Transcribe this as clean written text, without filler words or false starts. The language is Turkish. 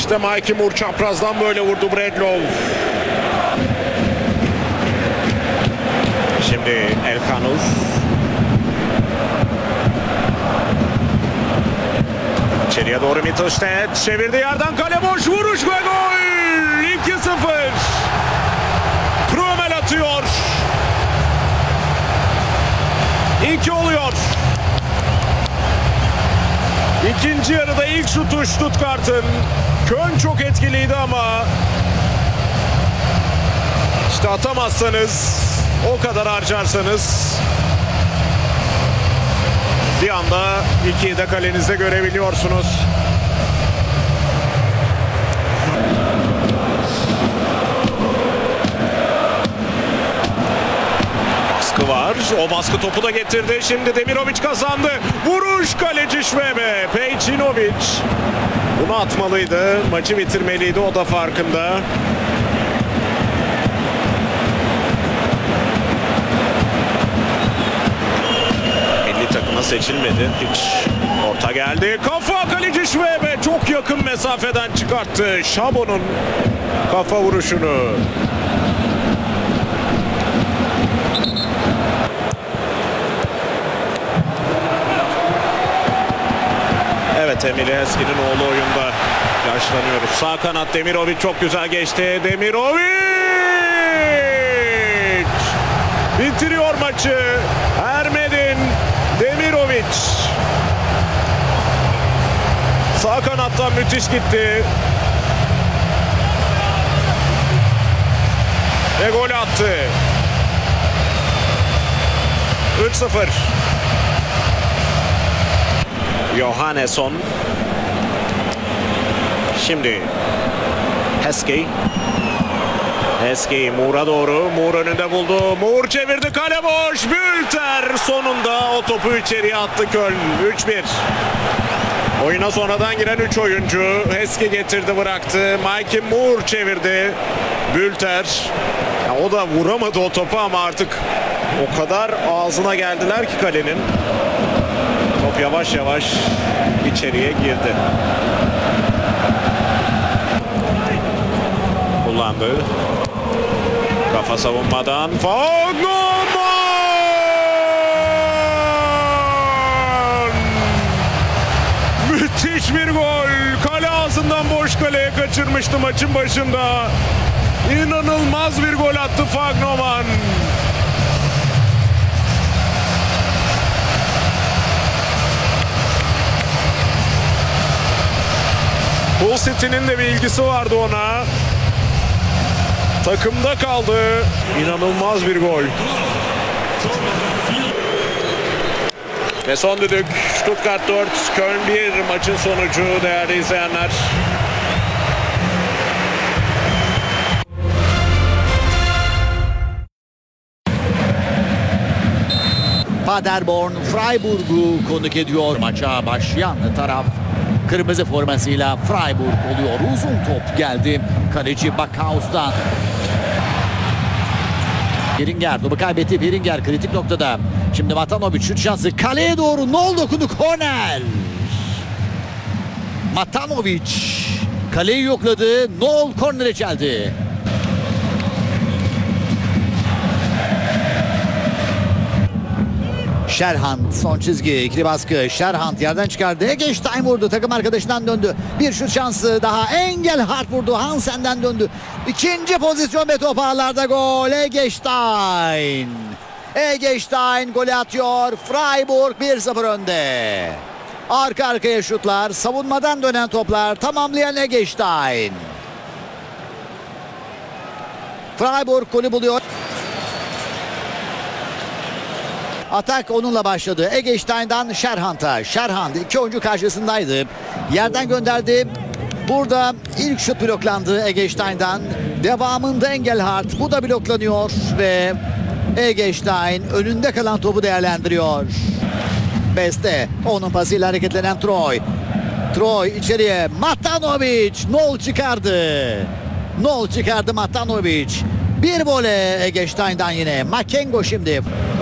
İşte Mikey Moore çaprazdan böyle vurdu Bradlow. Şimdi Elkanov. İçeriye doğru Mittelstedt. Çevirdi yerden, kale boş, vuruş ve gol. 2-0. Promel atıyor. 2 oluyor. İkinci yarıda ilk şutu Stuttgart'ın. Köln çok etkiliydi ama işte atamazsanız, o kadar harcarsanız bir anda 2'yi de kalenizde görebiliyorsunuz. Baskı var. O baskı topu da getirdi. Şimdi Demirovic kazandı. Vuruş, kaleci Şvebe. Pejcinovic bunu atmalıydı. Maçı bitirmeliydi. O da farkında. Milli takıma seçilmedi. Hiç. Orta geldi. Kafa, kaleci Şvebe çok yakın mesafeden çıkarttı. Şabo'nun kafa vuruşunu. Evet, Emil Heskey'nin oğlu oyunda. Yaşlanıyoruz. Sağ kanat Demirovic çok güzel geçti. Demirovic bitiriyor maçı. Ermedin Demirovic. Sağ kanattan müthiş gitti. Ve gol attı. 3-0. Johannesson. Şimdi Heskey. Heskey Moore'a doğru. Moore önünde buldu. Moore çevirdi, kale boş. Bülter sonunda o topu içeriye attı Köln. 3-1. Oyuna sonradan giren 3 oyuncu. Heskey getirdi, bıraktı. Mikey Moore çevirdi. Bülter. Ya, o da vuramadı o topu ama artık o kadar ağzına geldiler ki kalenin. Top yavaş yavaş içeriye girdi. Kullandı. Kafa savunmadan. Fagnoman! Müthiş bir gol. Kale ağzından boş kaleye kaçırmıştı maçın başında. İnanılmaz bir gol attı Fagnoman. Hull City'nin de bir ilgisi vardı ona. Takımda kaldı. İnanılmaz bir gol. Ve son düdük. Stuttgart 4, Köln 1 maçın sonucu değerli izleyenler. Paderborn Freiburg'u konuk ediyor. Maça başlayan taraf kırmızı formasıyla Freiburg oluyor. Uzun top geldi kaleci Backhaus'tan. Beringer topu kaybetti. Beringer kritik noktada. Şimdi Matanovic şut şansı. Kaleye doğru Nol dokundu. Korner. Matanovic kaleyi yokladı. Nol kornere çeldi. Scherhand son çizgi, ikili baskı. Scherhand yerden çıkardı. Eggestein vurdu. Takım arkadaşından döndü. Bir şut şansı daha. Engelhardt vurdu. Hansen'den döndü. İkinci pozisyon ve top ağlarda gol. Eggestein. Eggestein golü atıyor. Freiburg 1-0 önde. Arka arkaya şutlar. Savunmadan dönen toplar. Tamamlayan Eggestein. Freiburg golü buluyor. Atak onunla başladı. Eggestein'dan Scherhand'a. Scherhand iki oyuncu karşısındaydı. Yerden gönderdi. Burada ilk şut bloklandı Eggestein'dan. Devamında Engelhardt. Bu da bloklanıyor ve Eggestein önünde kalan topu değerlendiriyor. Beste. Onun pasıyla hareketlenen Troy. Troy içeriye. Matanovic. Nol çıkardı. Nol çıkardı Matanovic. Bir vole Eggestein'dan yine. Makengo şimdi.